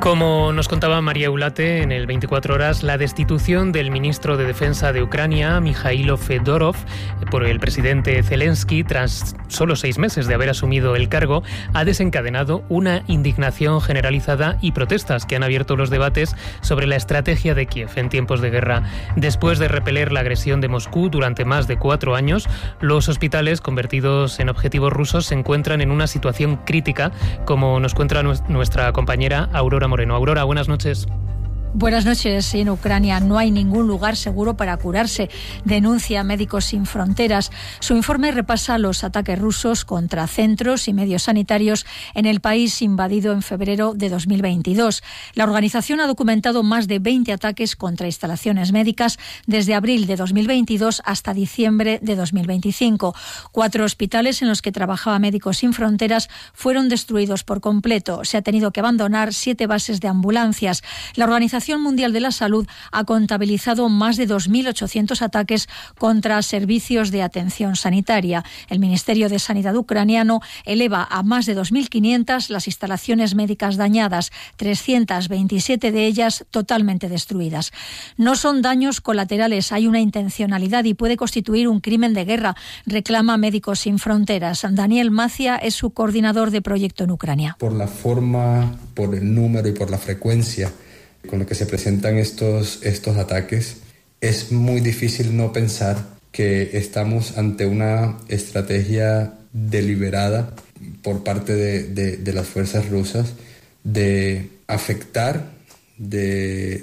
Como nos contaba María Eulate en el 24 horas, la destitución del ministro de Defensa de Ucrania, Mikhailo Fedorov, por el presidente Zelensky, tras solo 6 meses de haber asumido el cargo, ha desencadenado una indignación generalizada y protestas que han abierto los debates sobre la estrategia de Kiev en tiempos de guerra. Después de repeler la agresión de Moscú durante más de 4 años, los hospitales convertidos en objetivos rusos se encuentran en una situación crítica, como nos cuenta nuestra compañera Aurora Moreno. Aurora, buenas noches. Buenas noches. En Ucrania no hay ningún lugar seguro para curarse, denuncia Médicos Sin Fronteras. Su informe repasa los ataques rusos contra centros y medios sanitarios en el país invadido en febrero de 2022. La organización ha documentado más de 20 ataques contra instalaciones médicas desde abril de 2022 hasta diciembre de 2025. 4 hospitales en los que trabajaba Médicos Sin Fronteras fueron destruidos por completo. Se ha tenido que abandonar 7 bases de ambulancias. La Organización Mundial de la Salud ha contabilizado más de 2.800 ataques contra servicios de atención sanitaria. El Ministerio de Sanidad ucraniano eleva a más de 2.500 las instalaciones médicas dañadas, 327 de ellas totalmente destruidas. No son daños colaterales, hay una intencionalidad y puede constituir un crimen de guerra, reclama Médicos Sin Fronteras. Daniel Macia es su coordinador de proyecto en Ucrania. Por la forma, por el número y por la frecuencia con lo que se presentan estos ataques, es muy difícil no pensar que estamos ante una estrategia deliberada por parte de las fuerzas rusas de afectar, de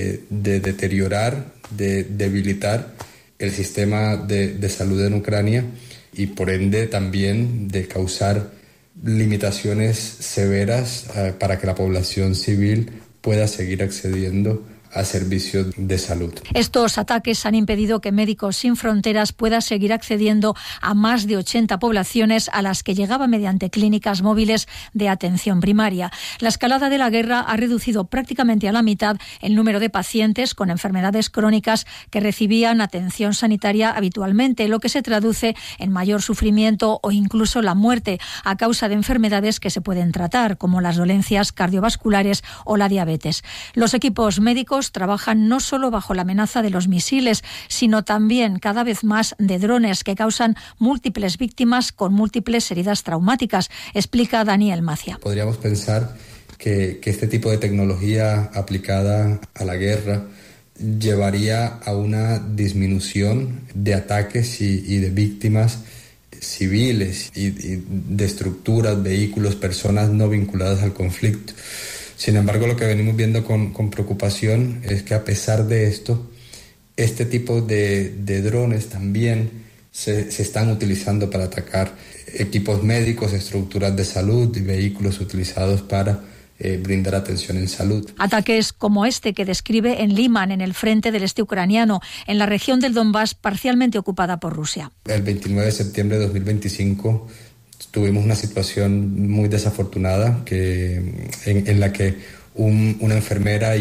deteriorar, de debilitar el sistema de salud en Ucrania y por ende también de causar limitaciones severas para que la población civil pueda seguir accediendo a servicios de salud. Estos ataques han impedido que Médicos Sin Fronteras pueda seguir accediendo a más de 80 poblaciones a las que llegaba mediante clínicas móviles de atención primaria. La escalada de la guerra ha reducido prácticamente a la mitad el número de pacientes con enfermedades crónicas que recibían atención sanitaria habitualmente, lo que se traduce en mayor sufrimiento o incluso la muerte a causa de enfermedades que se pueden tratar, como las dolencias cardiovasculares o la diabetes. Los equipos médicos trabajan no solo bajo la amenaza de los misiles, sino también cada vez más de drones que causan múltiples víctimas con múltiples heridas traumáticas, explica Daniel Macia. Podríamos pensar que este tipo de tecnología aplicada a la guerra llevaría a una disminución de ataques y de víctimas civiles y de estructuras, vehículos, personas no vinculadas al conflicto. Sin embargo, lo que venimos viendo con preocupación es que a pesar de esto, este tipo de drones también se están utilizando para atacar equipos médicos, estructuras de salud y vehículos utilizados para brindar atención en salud. Ataques como este que describe en Liman, en el frente del este ucraniano, en la región del Donbass parcialmente ocupada por Rusia. El 29 de septiembre de 2025 tuvimos una situación muy desafortunada en la que una enfermera